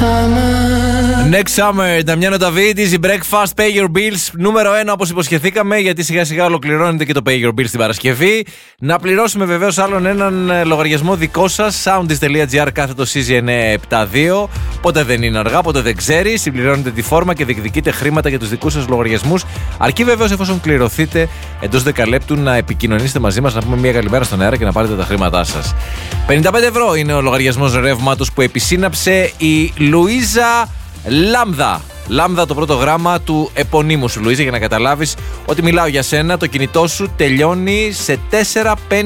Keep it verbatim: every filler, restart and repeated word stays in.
Next Summer, Damiano David, Easy Breakfast, Pay Your Bills. Νούμερο ένα, όπως υποσχεθήκαμε, γιατί σιγά σιγά ολοκληρώνεται και το Pay Your Bills την Παρασκευή. Να πληρώσουμε βεβαίως άλλον έναν λογαριασμό δικό σας, soundis.gr κάθετο σι ζι εννιακόσια εβδομήντα δύο. Ποτέ δεν είναι αργά, ποτέ δεν ξέρει. Συμπληρώνετε τη φόρμα και διεκδικείτε χρήματα για τους δικούς σας λογαριασμούς. Αρκεί βεβαίως, εφόσον κληρωθείτε εντός δεκαλέπτου, να επικοινωνήσετε μαζί μας, να πούμε μια καλημέρα στον αέρα και να πάρετε τα χρήματά σας. πενήντα πέντε ευρώ είναι ο λογαριασμός ρεύματος που επισύναψε η Λουίζα Λάμδα. Λάμδα, το πρώτο γράμμα του επωνύμου σου, Λουίζα, για να καταλάβεις ότι μιλάω για σένα. Το κινητό σου τελειώνει σε τέσσερα πέντε.